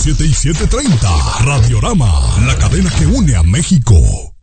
7 y 7:30. Radiorama, la cadena que une a México.